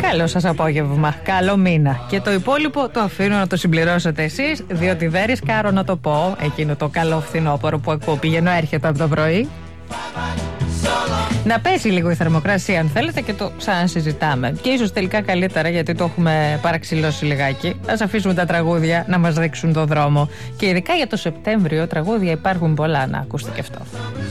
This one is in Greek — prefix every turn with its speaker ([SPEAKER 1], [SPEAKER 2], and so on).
[SPEAKER 1] Καλό σας απόγευμα, καλό μήνα. Και το υπόλοιπο το αφήνω να το συμπληρώσετε εσείς, διότι δεν ρισκάρω να το πω, εκείνο το καλό φθινόπωρο που ακούω πηγαίνω έρχεται από το πρωί. Να πέσει λίγο η θερμοκρασία αν θέλετε και το ξανασυζητάμε. Και ίσως τελικά καλύτερα, γιατί το έχουμε παραξηλώσει λιγάκι. Ας αφήσουμε τα τραγούδια να μας δείξουν το δρόμο. Και ειδικά για το Σεπτέμβριο τραγούδια υπάρχουν πολλά, να ακούστε και αυτό.